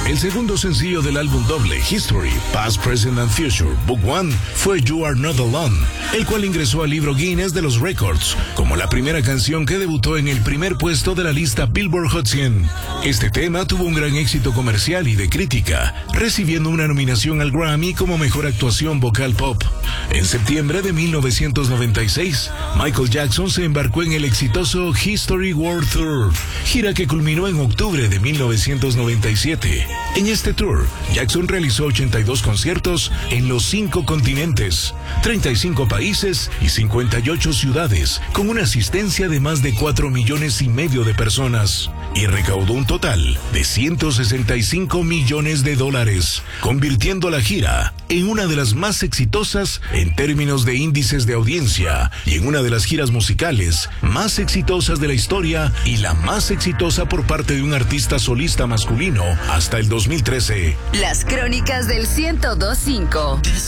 El segundo sencillo del álbum doble History, Past, Present and Future, Book One, fue You Are Not Alone, el cual ingresó al libro Guinness de los Records como la primera canción que debutó en el primer puesto de la lista Billboard Hot 100. Este tema tuvo un gran éxito comercial y de crítica, recibiendo una nominación al Grammy como mejor actuación vocal pop. En septiembre de 1996, Michael Jackson se embarcó en el exitoso History World Tour, gira que culminó en octubre de 1997. En este tour, Jackson realizó 82 conciertos en los 5 continentes, 35 países y 58 ciudades, con una asistencia de más de 4,5 millones de personas, y recaudó un total de $165 millones, convirtiendo la gira en una de las más exitosas en términos de índices de audiencia y en una de las giras musicales más exitosas de la historia y la más exitosa por parte de un artista solista masculino hasta el 2013. Las crónicas del 102.5.